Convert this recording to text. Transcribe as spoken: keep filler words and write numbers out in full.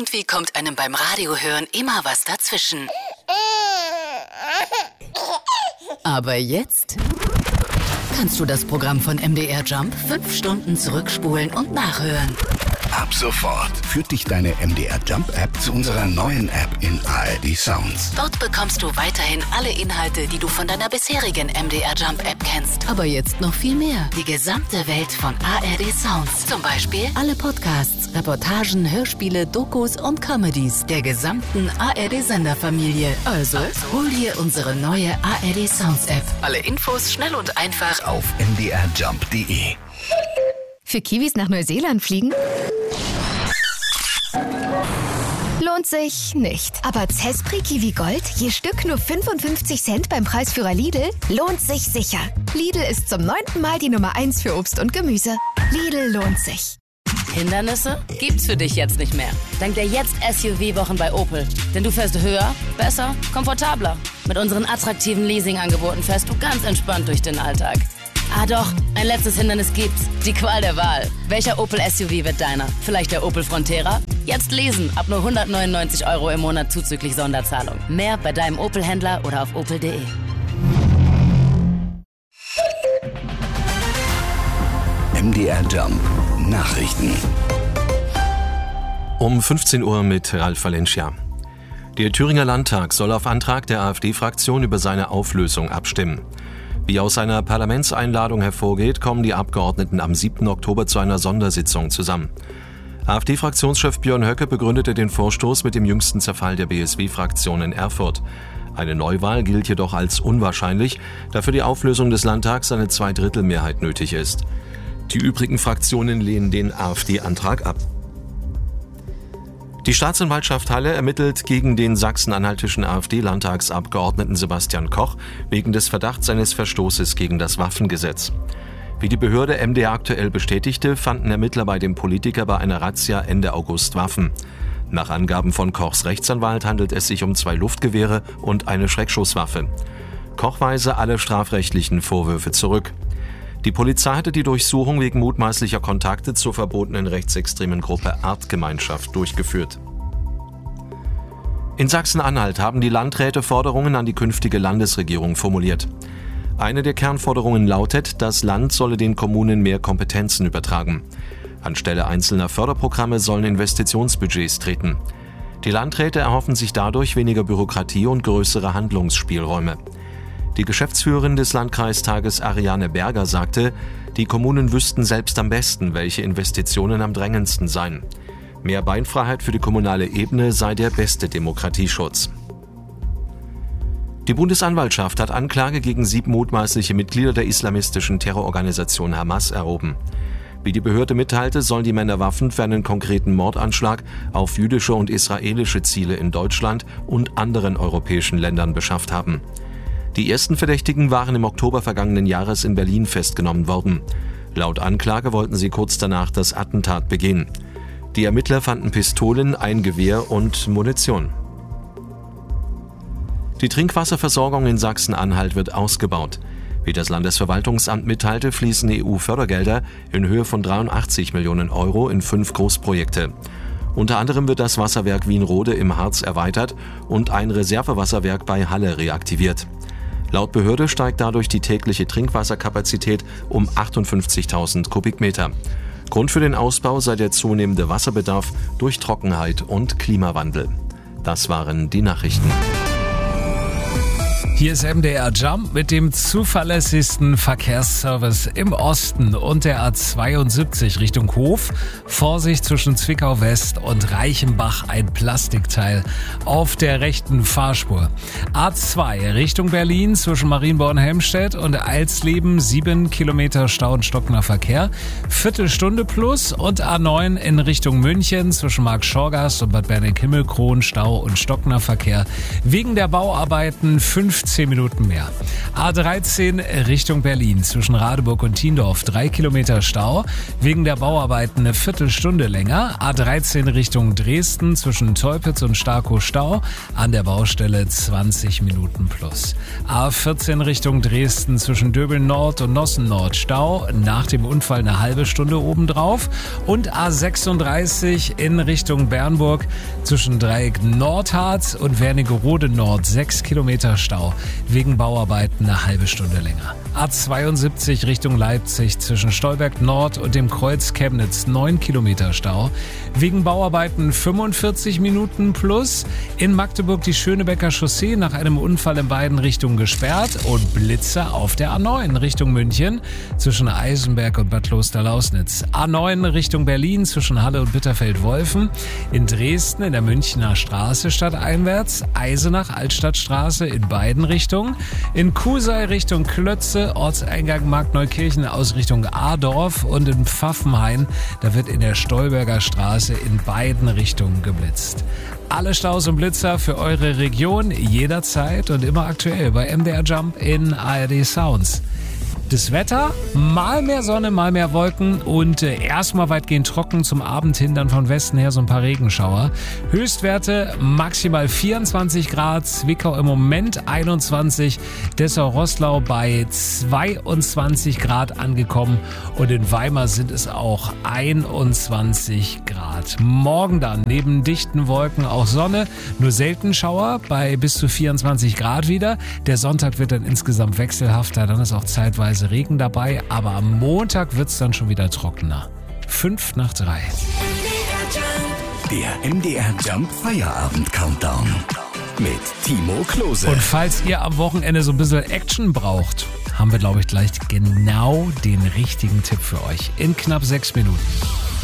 irgendwie kommt einem beim Radiohören immer was dazwischen. Aber jetzt kannst du das Programm von M D R Jump fünf Stunden zurückspulen und nachhören. Ab sofort führt dich deine M D R Jump App zu unserer neuen App in A R D Sounds. Dort bekommst du weiterhin alle Inhalte, die du von deiner bisherigen M D R Jump App kennst. Aber jetzt noch viel mehr. Die gesamte Welt von A R D Sounds. Zum Beispiel alle Podcasts, Reportagen, Hörspiele, Dokus und Comedies der gesamten A R D-Senderfamilie. Also, hol dir unsere neue A R D Sounds App. Alle Infos schnell und einfach auf m d r jump punkt d e. Für Kiwis nach Neuseeland fliegen? Lohnt sich nicht. Aber Zespri Kiwi Gold, je Stück nur fünfundfünfzig Cent beim Preisführer Lidl, lohnt sich sicher. Lidl ist zum neunten Mal die Nummer eins für Obst und Gemüse. Lidl lohnt sich. Hindernisse gibt's für dich jetzt nicht mehr. Dank der jetzt S U V-Wochen bei Opel. Denn du fährst höher, besser, komfortabler. Mit unseren attraktiven Leasingangeboten fährst du ganz entspannt durch den Alltag. Ah doch, ein letztes Hindernis gibt's. Die Qual der Wahl. Welcher Opel S U V wird deiner? Vielleicht der Opel Frontera? Jetzt lesen, ab nur hundertneunundneunzig Euro im Monat zuzüglich Sonderzahlung. Mehr bei deinem Opel-Händler oder auf opel punkt de. M D R Jump Nachrichten. Um fünfzehn Uhr mit Ralf Valencia. Der Thüringer Landtag soll auf Antrag der AfD-Fraktion über seine Auflösung abstimmen. Wie aus einer Parlamentseinladung hervorgeht, kommen die Abgeordneten am siebten Oktober zu einer Sondersitzung zusammen. AfD-Fraktionschef Björn Höcke begründete den Vorstoß mit dem jüngsten Zerfall der B S W-Fraktion in Erfurt. Eine Neuwahl gilt jedoch als unwahrscheinlich, da für die Auflösung des Landtags eine Zweidrittelmehrheit nötig ist. Die übrigen Fraktionen lehnen den AfD-Antrag ab. Die Staatsanwaltschaft Halle ermittelt gegen den sachsen-anhaltischen AfD-Landtagsabgeordneten Sebastian Koch wegen des Verdachts eines Verstoßes gegen das Waffengesetz. Wie die Behörde M D R aktuell bestätigte, fanden Ermittler bei dem Politiker bei einer Razzia Ende August Waffen. Nach Angaben von Kochs Rechtsanwalt handelt es sich um zwei Luftgewehre und eine Schreckschusswaffe. Koch weise alle strafrechtlichen Vorwürfe zurück. Die Polizei hatte die Durchsuchung wegen mutmaßlicher Kontakte zur verbotenen rechtsextremen Gruppe Artgemeinschaft durchgeführt. In Sachsen-Anhalt haben die Landräte Forderungen an die künftige Landesregierung formuliert. Eine der Kernforderungen lautet, das Land solle den Kommunen mehr Kompetenzen übertragen. Anstelle einzelner Förderprogramme sollen Investitionsbudgets treten. Die Landräte erhoffen sich dadurch weniger Bürokratie und größere Handlungsspielräume. Die Geschäftsführerin des Landkreistages Ariane Berger sagte, die Kommunen wüssten selbst am besten, welche Investitionen am drängendsten seien. Mehr Beinfreiheit für die kommunale Ebene sei der beste Demokratieschutz. Die Bundesanwaltschaft hat Anklage gegen sieben mutmaßliche Mitglieder der islamistischen Terrororganisation Hamas erhoben. Wie die Behörde mitteilte, sollen die Männer Waffen für einen konkreten Mordanschlag auf jüdische und israelische Ziele in Deutschland und anderen europäischen Ländern beschafft haben. Die ersten Verdächtigen waren im Oktober vergangenen Jahres in Berlin festgenommen worden. Laut Anklage wollten sie kurz danach das Attentat begehen. Die Ermittler fanden Pistolen, ein Gewehr und Munition. Die Trinkwasserversorgung in Sachsen-Anhalt wird ausgebaut. Wie das Landesverwaltungsamt mitteilte, fließen E U-Fördergelder in Höhe von dreiundachtzig Millionen Euro in fünf Großprojekte. Unter anderem wird das Wasserwerk Wienrode im Harz erweitert und ein Reservewasserwerk bei Halle reaktiviert. Laut Behörde steigt dadurch die tägliche Trinkwasserkapazität um achtundfünfzigtausend Kubikmeter. Grund für den Ausbau sei der zunehmende Wasserbedarf durch Trockenheit und Klimawandel. Das waren die Nachrichten. Hier ist M D R Jump mit dem zuverlässigsten Verkehrsservice im Osten und der A zweiundsiebzig Richtung Hof. Vorsicht zwischen Zwickau West und Reichenbach, ein Plastikteil auf der rechten Fahrspur. A zwei Richtung Berlin zwischen Marienborn-Helmstedt und Alsleben, sieben Kilometer Stau und stockender Verkehr. Viertelstunde plus und A neun in Richtung München zwischen Markt-Schorgast und Bad Berneck-Himmelkron, Stau und stockender Verkehr. Wegen der Bauarbeiten fünfzehn zehn Minuten mehr. A dreizehn Richtung Berlin zwischen Radeburg und Tiendorf, drei Kilometer Stau. Wegen der Bauarbeiten eine Viertelstunde länger. A dreizehn Richtung Dresden zwischen Teupitz und Starkow Stau. An der Baustelle zwanzig Minuten plus. A vierzehn Richtung Dresden zwischen Döbeln Nord und Nossen Nord Stau. Nach dem Unfall eine halbe Stunde obendrauf. Und A sechsunddreißig in Richtung Bernburg zwischen Dreieck Nordharz und Wernigerode Nord, sechs Kilometer Stau. Wegen Bauarbeiten eine halbe Stunde länger. A zweiundsiebzig Richtung Leipzig zwischen Stolberg Nord und dem Kreuz Chemnitz, neun Kilometer Stau. Wegen Bauarbeiten fünfundvierzig Minuten plus. In Magdeburg die Schönebecker Chaussee nach einem Unfall in beiden Richtungen gesperrt und Blitzer auf der A neun Richtung München zwischen Eisenberg und Bad Kloster-Lausnitz. A neun Richtung Berlin zwischen Halle und Bitterfeld-Wolfen. In Dresden in der Münchner Straße stadteinwärts. Eisenach Altstadtstraße in beiden Richtungen. In Kusei Richtung Klötze, Ortseingang Markneukirchen aus Richtung Adorf und in Pfaffenhain, da wird in der Stolberger Straße in beiden Richtungen geblitzt. Alle Staus und Blitzer für eure Region jederzeit und immer aktuell bei M D R Jump in A R D Sounds. Das Wetter, mal mehr Sonne, mal mehr Wolken und äh, erstmal weitgehend trocken, zum Abend hin dann von Westen her so ein paar Regenschauer. Höchstwerte maximal vierundzwanzig Grad, Zwickau im Moment einundzwanzig, Dessau-Roßlau bei zweiundzwanzig Grad angekommen und in Weimar sind es auch einundzwanzig Grad. Morgen dann neben dichten Wolken auch Sonne, nur selten Schauer bei bis zu vierundzwanzig Grad wieder. Der Sonntag wird dann insgesamt wechselhafter, dann ist auch zeitweise Regen dabei, aber am Montag wird es dann schon wieder trockener. Fünf nach drei. Der M D R Jump Feierabend Countdown mit Timo Klose. Und falls ihr am Wochenende so ein bisschen Action braucht, haben wir, glaube ich, gleich genau den richtigen Tipp für euch. In knapp sechs Minuten.